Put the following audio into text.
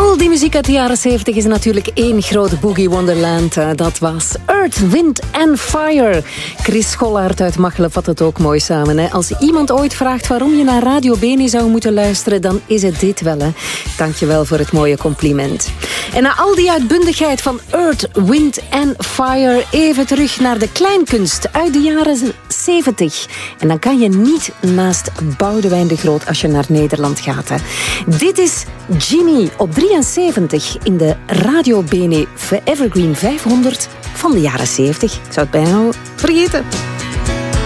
Al die muziek uit de jaren 70 is natuurlijk één groot boogie wonderland. Dat was Earth, Wind and Fire. Chris Schollaert uit Machelen vat het ook mooi samen. Hè? Als iemand ooit vraagt waarom je naar Radio Bene zou moeten luisteren, dan is het dit wel. Hè? Dank je wel voor het mooie compliment. En na al die uitbundigheid van Earth, Wind and Fire, even terug naar de kleinkunst uit de jaren 70. En dan kan je niet naast Boudewijn de Groot als je naar Nederland gaat. Hè? Dit is Jimmy op 73 in de Radio Bene Evergreen 500 van de jaren 70. Ik zou het bijna vergeten.